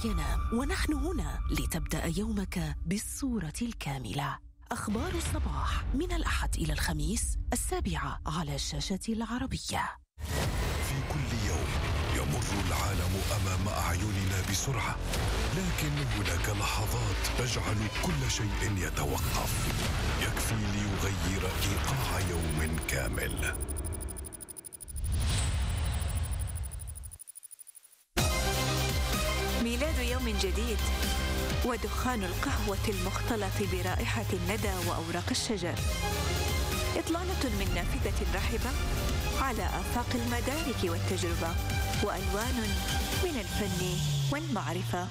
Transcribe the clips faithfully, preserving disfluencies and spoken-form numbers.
ينام، ونحن هنا لتبدأ يومك بالصورة الكاملة. أخبار الصباح من الأحد إلى الخميس السابعة على شاشة العربية. في كل يوم يمر العالم أمام أعيننا بسرعة، لكن هناك لحظات تجعل كل شيء يتوقف، يكفي ليغير إيقاع يوم كامل. ميلاد يوم جديد، ودخان القهوة المختلط برائحة الندى وأوراق الشجر، إطلالة من نافذة رحبة على آفاق المدارك والتجربة، وألوان من الفن والمعرفة.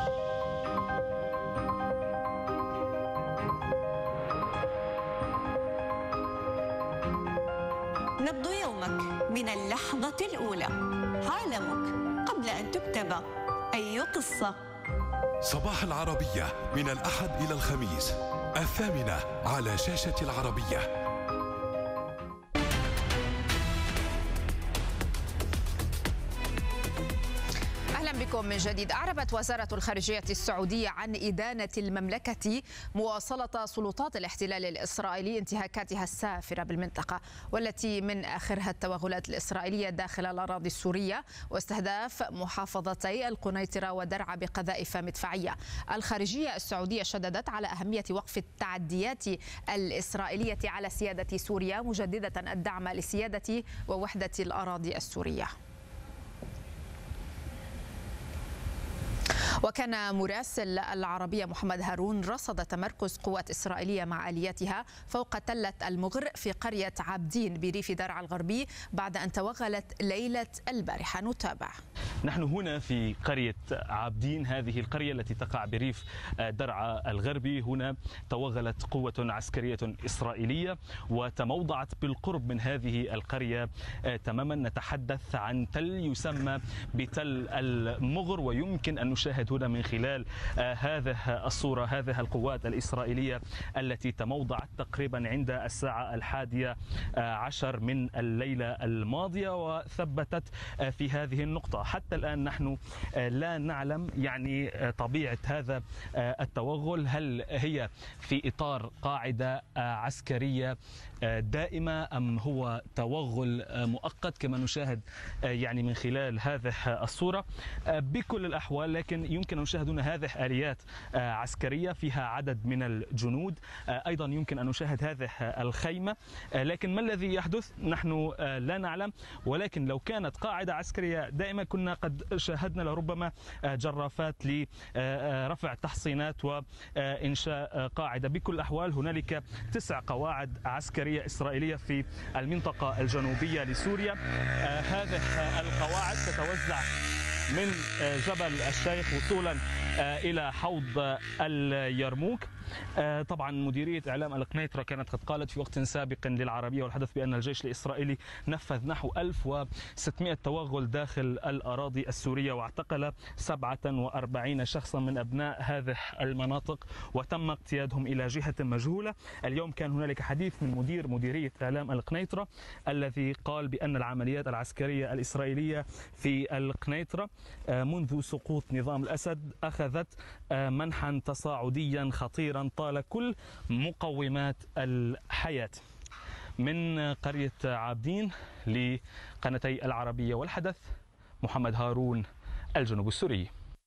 نبض يومك من اللحظة الأولى، عالمك قبل أن تكتب أي قصة. صباح العربية من الأحد إلى الخميس الثامنة على شاشة العربية. بكم من جديد. أعربت وزارة الخارجية السعودية عن إدانة المملكة مواصلة سلطات الاحتلال الإسرائيلي انتهاكاتها السافرة بالمنطقة، والتي من آخرها التوغلات الإسرائيلية داخل الأراضي السورية واستهداف محافظتي القنيطرة ودرعا بقذائف مدفعية. الخارجية السعودية شددت على أهمية وقف التعديات الإسرائيلية على سيادة سوريا، مجددة الدعم لسيادة ووحدة الأراضي السورية. وكان مراسل العربية محمد هارون رصد تمركز قوات إسرائيلية مع آلياتها فوق تلة المغر في قرية عابدين بريف درعا الغربي بعد أن توغلت ليلة البارحة. نتابع. نحن هنا في قرية عابدين، هذه القرية التي تقع بريف درعا الغربي. هنا توغلت قوة عسكرية إسرائيلية وتموضعت بالقرب من هذه القرية تماما. نتحدث عن تل يسمى بتل المغر، ويمكن أن نشاهد هنا من خلال هذه الصورة هذه القوات الإسرائيلية التي تموضعت تقريبا عند الساعة الحادية عشر من الليلة الماضية وثبتت في هذه النقطة. حتى الآن نحن لا نعلم يعني طبيعة هذا التوغل، هل هي في إطار قاعدة عسكرية دائمة أم هو توغل مؤقت كما نشاهد يعني من خلال هذه الصورة. بكل الأحوال لكن يمكن أن نشاهد هنا هذه آليات عسكرية فيها عدد من الجنود، أيضا يمكن أن نشاهد هذه الخيمة، لكن ما الذي يحدث نحن لا نعلم. ولكن لو كانت قاعدة عسكرية دائما كنا قد شاهدنا لربما جرافات لرفع تحصينات وإنشاء قاعدة. بكل الأحوال هنالك تسع قواعد عسكرية إسرائيلية في المنطقة الجنوبية لسوريا. هذه القواعد تتوزع من جبل الشيخ وصولا إلى حوض اليرموك. طبعا مديرية إعلام القنيطرة كانت قد قالت في وقت سابق للعربية والحدث بأن الجيش الإسرائيلي نفذ نحو ألف وستمئة توغل داخل الأراضي السورية واعتقل سبعة وأربعين شخصا من أبناء هذه المناطق وتم اقتيادهم إلى جهة مجهولة. اليوم كان هنالك حديث من مدير مديرية إعلام القنيطرة الذي قال بأن العمليات العسكرية الإسرائيلية في القنيطرة منذ سقوط نظام الأسد أخذت منحا تصاعديا خطيرا طال كل مقومات الحياة. من قرية عابدين لقناتي العربية والحدث، محمد هارون، الجنوب السوري.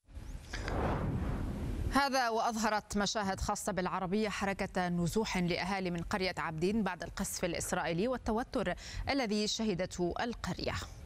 هذا وأظهرت مشاهد خاصة بالعربية حركة نزوح لأهالي من قرية عابدين بعد القصف الإسرائيلي والتوتر الذي شهدته القرية.